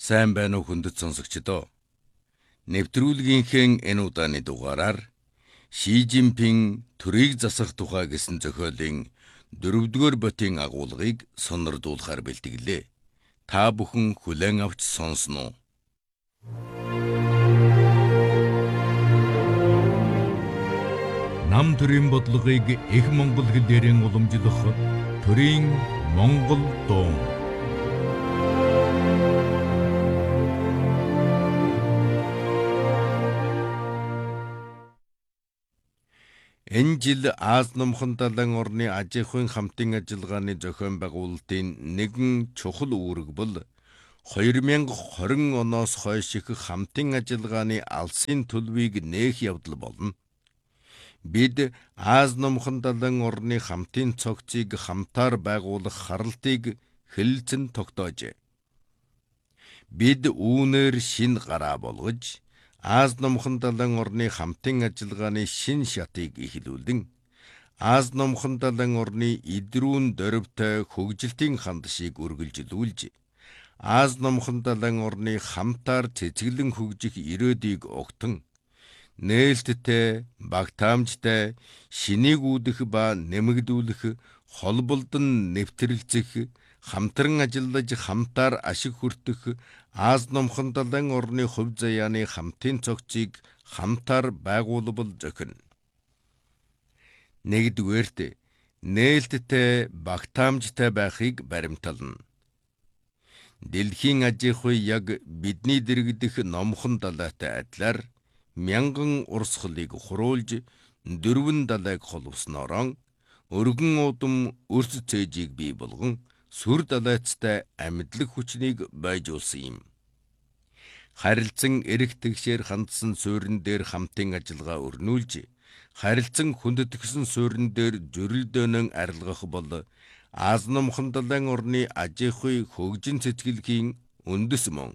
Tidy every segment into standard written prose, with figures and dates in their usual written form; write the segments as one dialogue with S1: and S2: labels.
S1: Сайн байна уу хүндэт сонсогчдоо. Нэвтрүүлгийнхээ энэ удааны дугаараар Ши Жинпин төрийг засах тухай гэсэн зохиолын 4-р ботын агуулгыг сонирдуулахар бэлтгэлээ. Та бүхэн хүлээн авч сонсноо. Нам төрийн бодлогыг их монгол хэлээрэн уламжлах төрийн монгол дуу. Энэ жил Аз номхон далайн орны аж ахуйн хамтын ажиллагааны зохион байгуулалтын нэгэн чухал үүрэг бол 2020 оноос хойш их хамтын ажиллагааны алсын төлөвийг нээх явдал болно. Бид Аз номхон далайн орны хамтын цогцыг хамтаар байгуулах харалтыг хэлэлцэн тогтоожээ. Бид үүнээр шин гараа болгож Аз номхон далайн орны хамтын ажиллагааны шин шатыг эхлүүлэн Аз номхон далайн орны идрүүн дөрвтэй хөгжилтийн хандшийг үргэлжлүүлж Аз номхон далайн орны хамтаар цэцгэлэн хөгжих ирээдүйг огтон нээлттэй, багтаамжтай, шинийг үүдэх ба нэмэгдүүлэх, холболдон нэвтрэлцэх, хамтран ажиллаж хамтаар ашиг хүртэх Аз номхон далайн орны хувь заяаны хамтын цогцыг хамтаар байгуулбал зохино. Нэгдүгээрт нээлттэй, багтаамжтай байхыг баримтална. Дэлхийн аж ахуй яг бидний дэргэдэх номхон далайтай адилаар 1000 урсгалыг хуруулж 4 далайг холбоснороо өргөн удам өрс цээжийг бий болгон сүр далайцтай амьдлаг хүчнийг байжуулсан юм. Харилцан эрх тэгшээр хандсан суурин дээр хамтын ажиллагаа өрнүүлж, харилцан хүндэтгсэн суурин дээр зөрөлдөөнөн арилгах бол Аз номхон далайн орны аж ахуй хөгжин цэцгэлгийн үндэс мөн.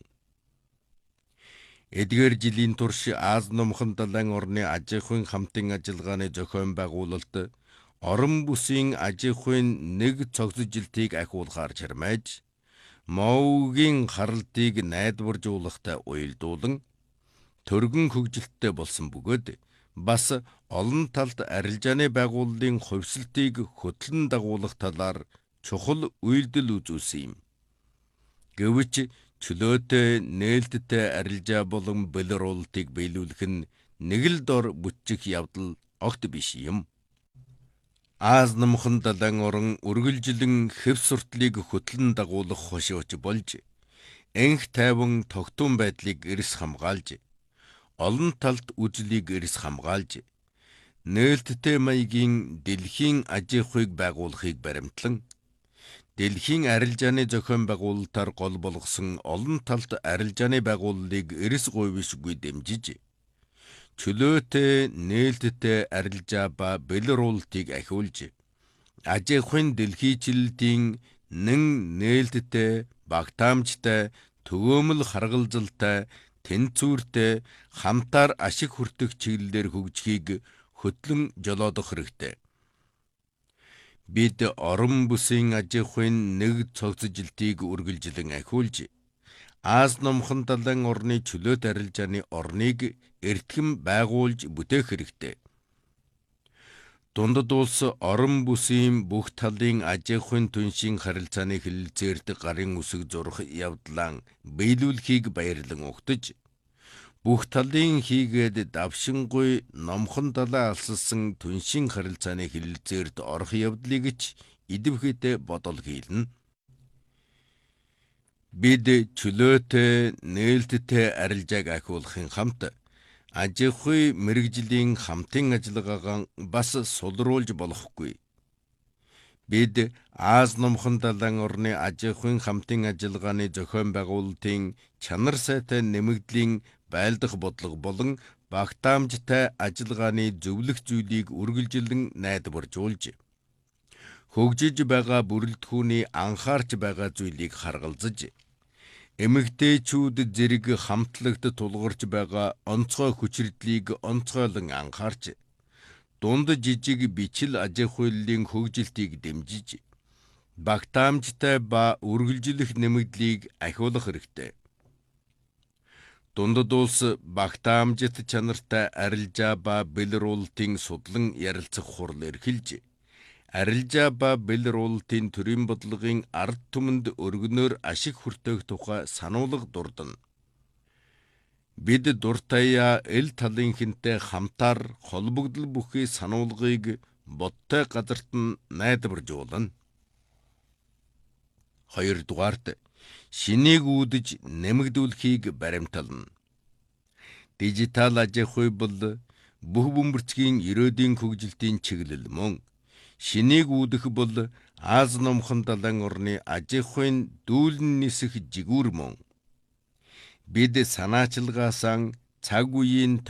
S1: Эдгээр жилийн турш Аз номхон далайн орны аж ахуйн хамтын ажиллагааны зохион байгуулалт орон бүсийн аж ахуйн нэг цогцжилтийг ахиулахаар чармайж, Моугийн харалтыг найдваржуулахтай уялдуулан, төргөн хөгжилттэй болсон бөгөөд бас олон талд арилжааны байгууллагын хувьсалтыг хөтлөн дагуулах талаар чухал үйлдэл үзүүлсэн юм. Гэвч чөлөөтэй, нээлттэй арилжаа болон бэлруулалтыг биелүүлэх нь нэг л дор бүтчих явдал огт биш юм. Аз номхон далайн орн үргэлжлэн хэв суртлыг хөтлөн дагуулах хошууч болж, энх тайван тогтун байдлыг эрс хамгаалж, олон талт үзлийг эрс хамгаалж, нээлттэй маягийн дэлхийн аж ахуйг байгуулахыг баримтлан, дэлхийн арилжааны зохион байгуулалтаар гол болгосон олон талт арилжааны байгууллагыг эрс гуйвшгүй дэмжиж, чөлөөтэй, нээлттэй арилжаа ба бэлруулалтыг ахиулж, аж ахуйн дэлхийчлэлтийн нээлттэй, багтаамжтай, төгөөмөл харгалзалтай, тэнцвэртэй, хамтаар ашиг хүртэх чиглэлээр хөгжихийг хөтлөн жолоодох хэрэгтэй. Бид орон бүсийн аж ахуйн нэг цогцжилтийг үргэлжлэн ахиулж, Аз номхон далайн орны чөлөөт арилжааны орныг эртхэн байгуулж бүтээх хэрэгтэй. Дундад улс орон бүсийн бүх талын аж ахуйн түншийн харилцааны хэлэлцээрт гарын үсэг зурх явдлаа биелүүлэхийг баярлан угтаж, бүх талын хийгээд давшингүй номхон далай алсалсан түншийн харилцааны хэлэлцээрт орох явдлыг ч идэвхтэй бодол хийлнэ. Бид чөлөөтэй, нээлттэй арилжааг ахиулахын хамт аж ахуй мэргэжлийн хамтын ажиллагаагаа бас сулруулж болохгүй. Бид Аз номхон далайн орны аж ахуйн хамтын ажиллагааны зохион байгуулалтын чанар сайтай нэмэгдлийн байлдах бодлого болон багтаамжтай ажиллагааны зөвлөх зүйлийг үргэлжлэн найдваржуулж, хөгжиж байгаа бүрэлдэхүүний анхаарч байгаа зүйлийг харгалзаж, эмэгтэйчүүд зэрэг хамтлагт тулгарч байгаа онцгой хүчирдлийг онцгойлон анхаарч, дунд жижиг бичил аж ахуйлын хөгжилтийг дэмжиж, багтаамжтай ба үргэлжлэх нэмэгдлийг ахиулах хэрэгтэй. Дундад улс багтаа амжилт чанартай арилжаа ба бэлрүүлтийн судлан ярилцах хурал эрхэлжээ. Арилжаа ба бэлрүүлтийн төрийн бодлогын ард түмэнд өргөнөөр ашиг хүртээх тухай сануулга дурдна. Бид дуртаяа эл талынхэнтэй хамтаар холбогдол бүхий сануулгыг бодтой газарт нь найдваржуулна. 2-дугаарт шинийг үүдэж нэмэгдүүлэхийг баримтална. Дижитал аж ахуй бол бүх бөмбөрцгийн ерөөдийн хөгжилтийн чиглэл мөн. Шинийг үүдэх бол Аз номхон далайн орны аж ахуйн дүүлэн нисэх жигүүр мөн. Бид санаачилгаасан цаг үеийн